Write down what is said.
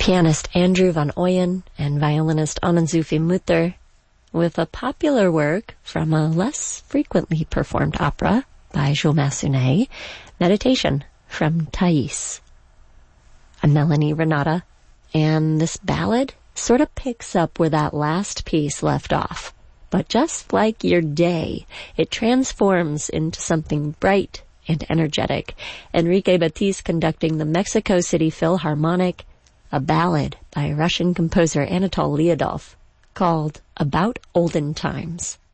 pianist Andrew van Ooyen and violinist Anne-Sophie Mutter, with a popular work from a less frequently performed opera by Jules Massenet, Meditation from Thais. I'm Melanie Renata, and this ballad sort of picks up where that last piece left off. But just like your day, it transforms into something bright and energetic. Enrique Batiste conducting the Mexico City Philharmonic, a ballad by Russian composer Anatol Lyudov called About Olden Times.